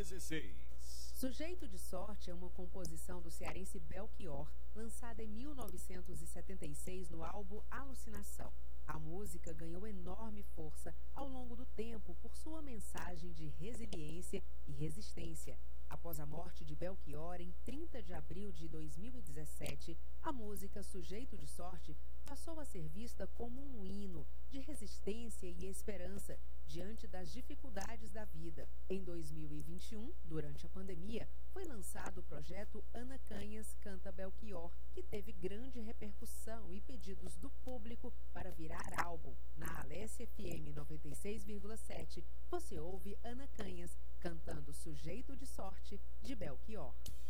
16. Sujeito de Sorte é uma composição do cearense Belchior, lançada em 1976 no álbum Alucinação. A música ganhou enorme força ao longo do tempo por sua mensagem de resiliência e resistência. Após a morte de Belchior, em 30 de abril de 2017, a música Sujeito de Sorte passou a ser vista como um hino de resistência e esperança diante das dificuldades da vida. Em 2021, durante a pandemia, foi lançado o projeto Ana Canhas Canta Belchior, que teve grande repercussão e pedidos do público para virar álbum. Na Alessia FM 96,7, você ouve Ana Canhas cantando Sujeito de Sorte, de Belchior.